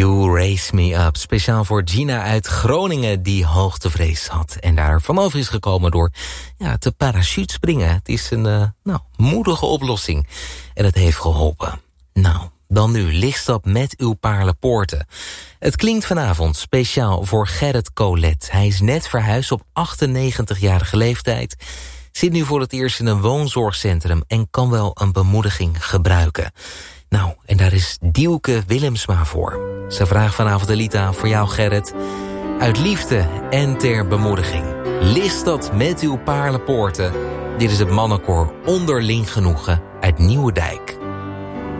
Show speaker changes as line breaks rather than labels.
You Raise Me Up. Speciaal voor Gina uit Groningen die hoogtevrees had. En daar vanaf is gekomen door te parachutespringen. Het is een moedige oplossing. En het heeft geholpen. Nou, dan nu lichtstap met uw Paarlenpoorten. Het klinkt vanavond speciaal voor Gerrit Colet. Hij is net verhuisd op 98-jarige leeftijd. Zit nu voor het eerst in een woonzorgcentrum en kan wel een bemoediging gebruiken. Nou, en daar is Dielke Willemsma voor. Ze vraagt vanavond de lied aan voor jou, Gerrit. Uit liefde en ter bemoediging. List dat met uw Paarlenpoorten. Dit is het mannenkoor Onderling Genoegen uit Nieuwedijk.